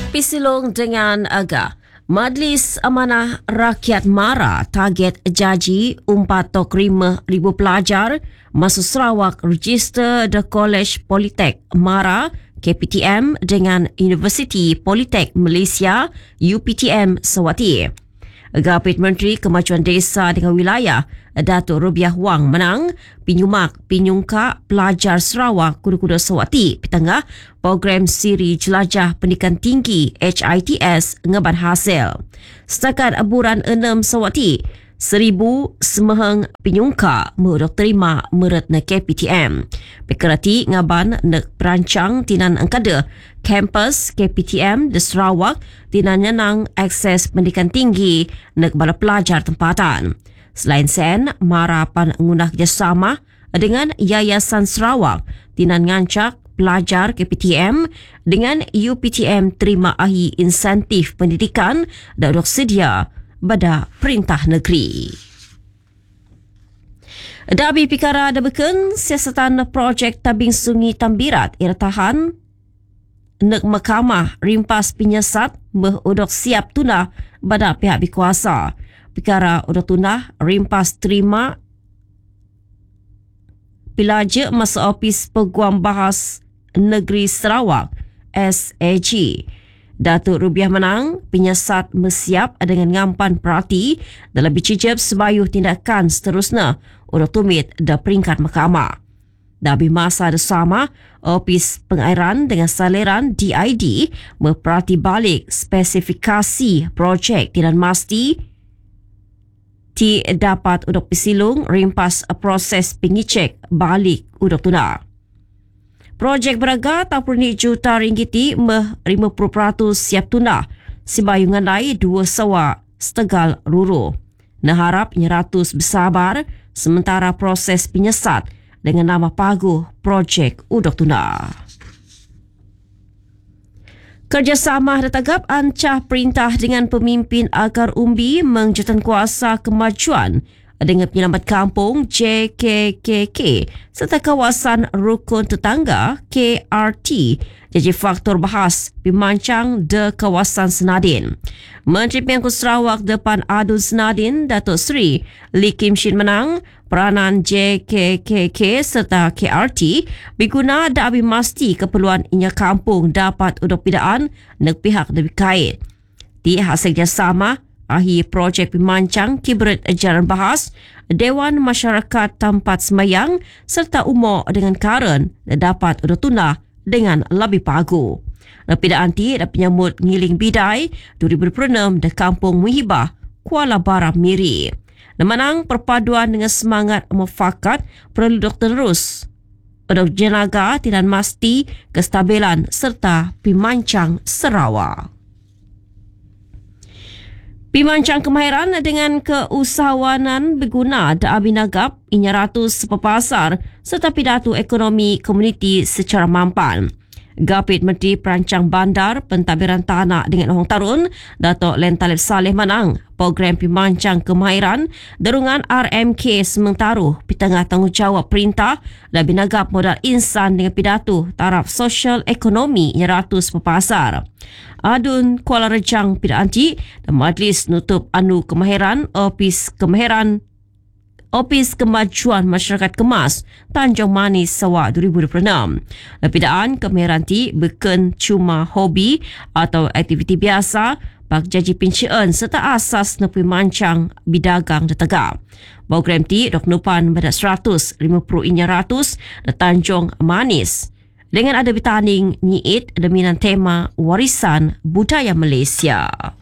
Pisilong dengan agak. Majlis Amanah Rakyat MARA target jaji 4.5,000 pelajar masuk Sarawak register The College Politek MARA KPTM dengan Universiti Politek Malaysia UPTM Swati. Gapit Menteri Kemajuan Desa dengan Wilayah Datuk Rubiah Wang menang pinyungka pelajar Sarawak kuda-kuda Swati petengah program siri jelajah pendidikan tinggi HITS ngeban hasil. Setakat bulan 6 Swati 1,000 semeheng pinyungka mudok terima meret na KPTM. Pekerati ngaban nak perancang tinan angkada kampus KPTM di Sarawak tinan nyenang akses pendidikan tinggi nak bala pelajar tempatan. Selain sen, MARA pan ngunah kerjasama dengan Yayasan Sarawak tinan ngancak pelajar KPTM dengan UPTM terima ahi insentif pendidikan dan dok sedia pada Perintah Negeri. Dabi Pikara ada beken siasatan projek tabing sungi Tambirat irtahan nak mahkamah rimpas penyesat udok siap tunah pada pihak berkuasa. Pikara udok tunah rimpas terima pilaja masa Opis Peguam Bahas Negeri Sarawak SAG. Datuk Rubiah menang, penyesat mesiap dengan ngampan perhati dalam bercicip sebayuh tindakan seterusnya untuk tumit dan peringkat mahkamah. Dalam masa bersama, Opis Pengairan dengan saliran DID memperhati balik spesifikasi projek tidak mesti dapat untuk pisilung rimpas proses pengicek balik untuk tunah. Projek beraga RM40 juta meh 50% siap tunah sebayungan lai 2 sewa setegal ruru. Naharap 100 bersabar sementara proses penyesat dengan nama pagu projek udok tunah. Kerjasama datagap ancah perintah dengan pemimpin Akar Umbi mengjatan kuasa kemajuan dengan penyelamat kampung JKKK serta kawasan rukun tetangga KRT jadi faktor bahas pemancang de kawasan Senadin. Menteri Pengangkut Sarawak Depan Adun Senadin Datuk Seri Lee Kim Shin menang peranan JKKK serta KRT berguna dan masti keperluan inya kampung dapat udok pidaan nek pihak lebih kait. Di hasil kerjasama ahi projek pemancang kibret jalan bahas Dewan Masyarakat Tempat Semayang serta umur dengan karen dapat udok tunah dengan lebih pagu. Lepidaan ti dan penyambut ngiling bidai 2006 di Kampung Muhibah, Kuala Baram Miri. Menang perpaduan dengan semangat mufakat perlu doktor terus. Untuk jenaga tidak masti kestabilan serta pemancang Sarawak. Pemancang kemahiran dengan keusahawanan berguna dan abinagap inya ratus sepapasar serta pidato ekonomi komuniti secara mampan. Gapit Menteri Perancang Bandar Pentadbiran Tanah dengan Orang Tarun Datuk Len Talib Saleh menang program pemancang kemahiran derungan RMK Sementaruh pitengah tanggungjawab perintah dan binagap modal insan dengan pidato taraf sosial ekonomi yang ratus pepasar. Adun Kuala Rejang Pidanti dan Majlis Nutup Anu Kemahiran Opis Kemajuan Masyarakat Kemas Tanjung Manis Sarawak 2026. Lepidaan kemahiran ti bukan cuma hobi atau aktiviti biasa bak jaji pincian serta asas nepi mancang bidagang detegap. Program ti dok nupan pada 150 inya ratus di Tanjung Manis dengan ada bertanding nyiit deminan tema warisan budaya Malaysia.